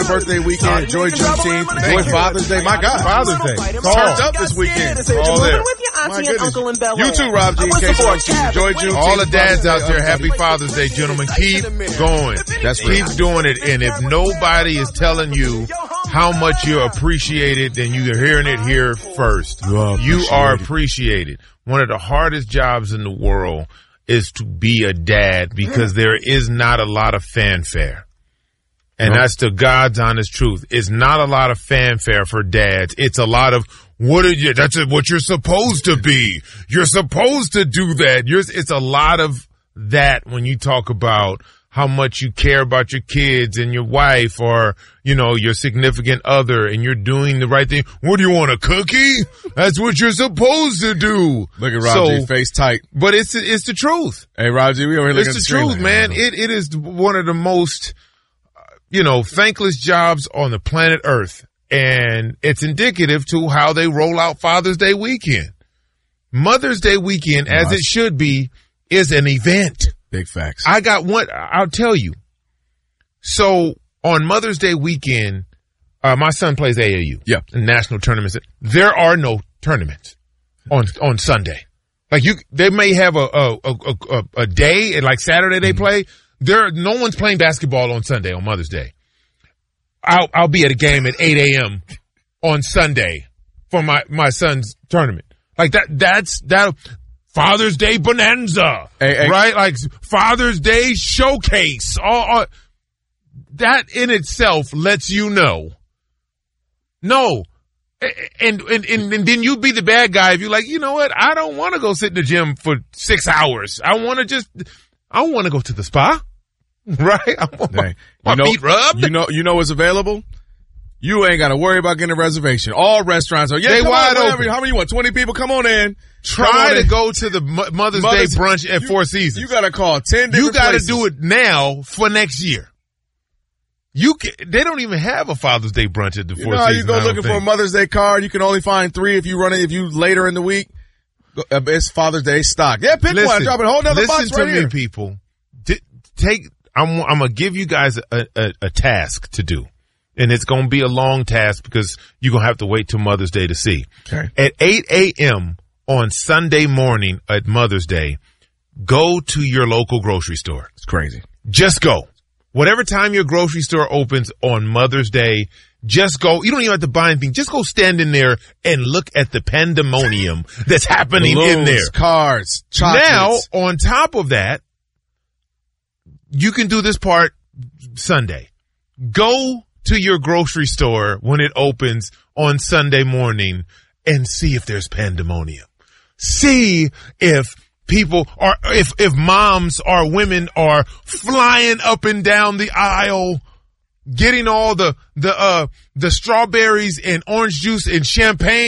enjoy birthday weekend, enjoy Juneteenth, enjoy Father's Day. My God, Father's Day. Turned up this weekend. All there. My goodness. You too, Rob G. Enjoy Juneteenth. All the dads out there, happy Father's Day, gentlemen. Keep going. Keep doing it. And if nobody is telling you how much you're appreciated, then you're hearing it here first. You are appreciated. One of the hardest jobs in the world is to be a dad because there is not a lot of fanfare. And that's the God's honest truth. It's not a lot of fanfare for dads. It's a lot of, that's what you're supposed to be. You're supposed to do that. It's a lot of that when you talk about how much you care about your kids and your wife or, your significant other and you're doing the right thing. What do you want, a cookie? That's what you're supposed to do. Look at Rob G, face tight. But it's the truth. Hey, Rob G, we over here looking at the screen. It's the truth, man. It is one of the most, thankless jobs on the planet Earth. And it's indicative to how they roll out Father's Day weekend. Mother's Day weekend, as it should be, is an event. Big facts. I got one. I'll tell you. So on Mother's Day weekend, my son plays AAU. Yeah. National tournaments. There are no tournaments on Sunday. Like they may have a day and like Saturday they play. No one's playing basketball on Sunday on Mother's Day. I'll be at a game at 8 a.m. on Sunday for my son's tournament. Like that's Father's Day bonanza, right? Like Father's Day showcase. All that in itself lets you know. No. And then you'd be the bad guy if you're like, you know what? I don't want to go sit in the gym for 6 hours. I want to go to the spa. Right? I want my feet rubbed. You know what's available? You ain't got to worry about getting a reservation. All restaurants are, they wide open. How many you want? 20 people? Come on in. Try to go to the Mother's Day brunch at Four Seasons. You got to call 10 different You got to places. do it now for next year. They don't even have a Father's Day brunch at the Four Seasons. You go looking for a Mother's Day card. You can only find 3 if you later in the week. It's Father's Day stock. Yeah, pick one. Drop a whole nother box right here. Listen to me, people. I'm going to give you guys a task to do. And it's going to be a long task because you're going to have to wait till Mother's Day to see. Okay. At 8 a.m. on Sunday morning at Mother's Day, go to your local grocery store. It's crazy. Just go. Whatever time your grocery store opens on Mother's Day, just go. You don't even have to buy anything. Just go stand in there and look at the pandemonium that's happening in there. Cards, chocolates. Now, on top of that, you can do this part Sunday. Go to your grocery store when it opens on Sunday morning and see if there's pandemonium. See if people are, if moms or women are flying up and down the aisle, getting all the strawberries and orange juice and champagne